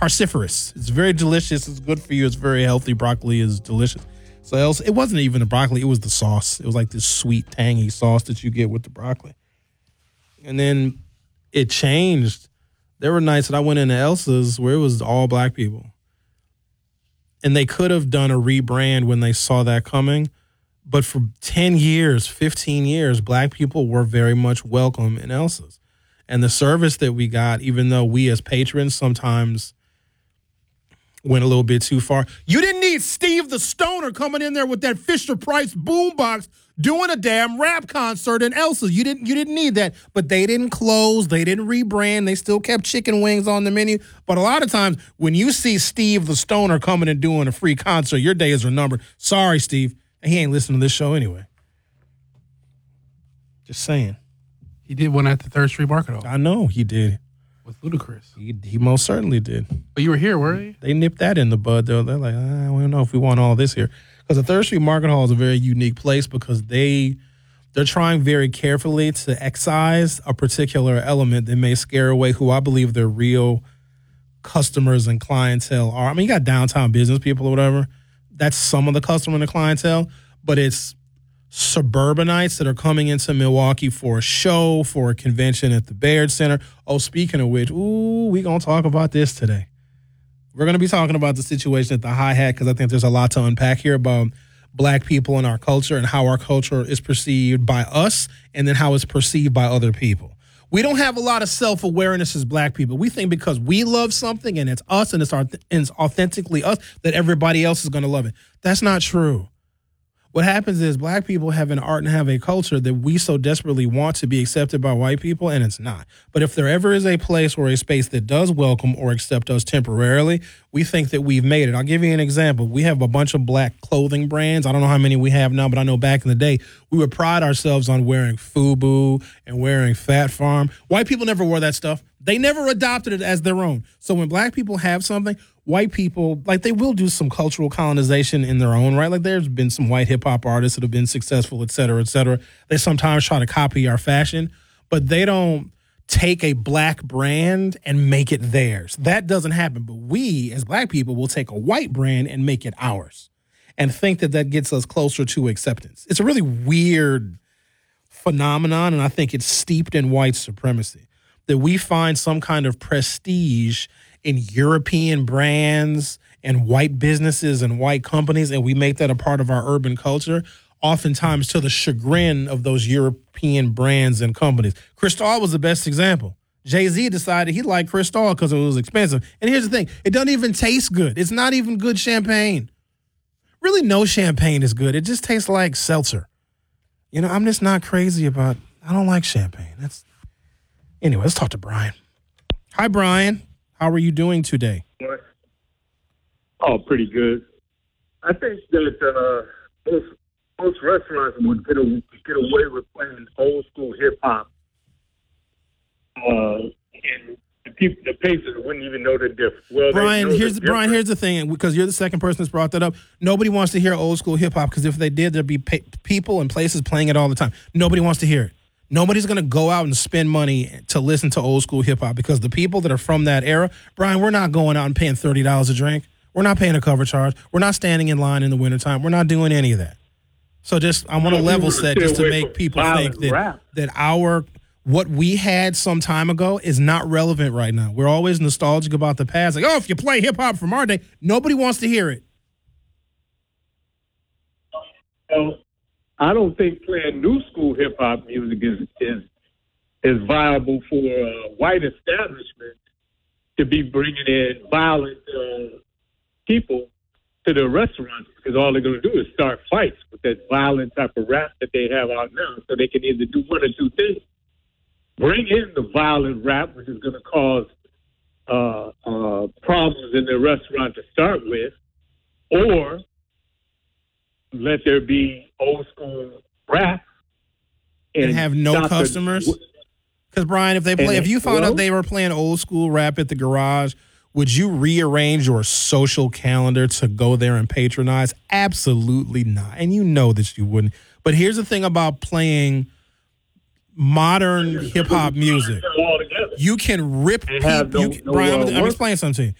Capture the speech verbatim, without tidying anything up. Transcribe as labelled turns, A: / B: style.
A: carciferous. It's very delicious. It's good for you. It's very healthy. Broccoli is delicious. So else, it wasn't even the broccoli. It was the sauce. It was like this sweet, tangy sauce that you get with the broccoli. And then it changed. There were nights that I went into Elsa's where it was all black people. And they could have done a rebrand when they saw that coming. But for ten years, fifteen years, black people were very much welcome in Elsa's. And the service that we got, even though we as patrons sometimes went a little bit too far. You didn't need Steve the Stoner coming in there with that Fisher-Price boombox doing a damn rap concert in Elsa's. You didn't you didn't need that. But they didn't close. They didn't rebrand. They still kept chicken wings on the menu. But a lot of times when you see Steve the Stoner coming and doing a free concert, your days are numbered. Sorry, Steve. He ain't listening to this show anyway. Just saying.
B: He did one at the Third Street Market Hall.
A: I know he did.
B: With Ludacris.
A: He, he most certainly did.
B: But you were here, weren't you?
A: They nipped that in the bud, though. They're like, I don't know if we want all this here. Because the Third Street Market Hall is a very unique place because they, they're trying very carefully to excise a particular element that may scare away who I believe their real customers and clientele are. I mean, you got downtown business people or whatever. That's some of the customer and the clientele. But it's suburbanites that are coming into Milwaukee for a show, for a convention at the Baird Center. Oh, speaking of which, ooh, we're going to talk about this today. We're going to be talking about the situation at the Hi-Hat because I think there's a lot to unpack here about black people and our culture and how our culture is perceived by us and then how it's perceived by other people. We don't have a lot of self-awareness as black people. We think because we love something and it's us and it's, our, and it's authentically us that everybody else is going to love it. That's not true. What happens is black people have an art and have a culture that we so desperately want to be accepted by white people, and it's not. But if there ever is a place or a space that does welcome or accept us temporarily, we think that we've made it. I'll give you an example. We have a bunch of black clothing brands. I don't know how many we have now, but I know back in the day, we would pride ourselves on wearing FUBU and wearing Fat Farm. White people never wore that stuff. They never adopted it as their own. So when black people have something, white people, like, they will do some cultural colonization in their own right. Like, there's been some white hip-hop artists that have been successful, et cetera, et cetera. They sometimes try to copy our fashion, but they don't take a black brand and make it theirs. That doesn't happen. But we, as black people, will take a white brand and make it ours and think that that gets us closer to acceptance. It's a really weird phenomenon, and I think it's steeped in white supremacy, that we find some kind of prestige in European brands and white businesses and white companies, and we make that a part of our urban culture, oftentimes to the chagrin of those European brands and companies. Cristal was the best example. Jay-Z decided he liked Cristal because it was expensive. And here's the thing. It doesn't even taste good. It's not even good champagne. Really, no champagne is good. It just tastes like seltzer. You know, I'm just not crazy about, I don't like champagne. That's Anyway, let's talk to Brian. Hi, Brian. How are you doing today?
C: Oh, pretty good. I think that uh, most, most restaurants would get, a, get away with playing old school hip hop, uh, and the people, the patrons wouldn't even know the difference. Well,
A: Brian,
C: know
A: here's
C: the
A: Brian. Here's the thing, because you're the second person that's brought that up. Nobody wants to hear old school hip hop because if they did, there'd be pa- people and places playing it all the time. Nobody wants to hear it. Nobody's going to go out and spend money to listen to old school hip hop because the people that are from that era, Brian, we're not going out and paying thirty dollars a drink. We're not paying a cover charge. We're not standing in line in the wintertime. We're not doing any of that. So just, I want to level set just to make people think that, that our, what we had some time ago is not relevant right now. We're always nostalgic about the past. Like, oh, if you play hip hop from our day, nobody wants to hear it.
C: Well, I don't think playing new school hip hop music is is is viable for uh, white establishment to be bringing in violent uh, people to the restaurants because all they're going to do is start fights with that violent type of rap that they have out now. So they can either do one or two things: bring in the violent rap, which is going to cause uh, uh, problems in the restaurant to start with, or let there be old school rap
A: and, and have no customers. Because Brian, if they play, if you found well, out they were playing old school rap at the garage, would you rearrange your social calendar to go there and patronize? Absolutely not. And you know that you wouldn't. But here's the thing about playing modern hip hop music: you can rip. People,
C: no,
A: you can,
C: no,
A: Brian,
C: uh,
A: I'm, I'm explaining something to you.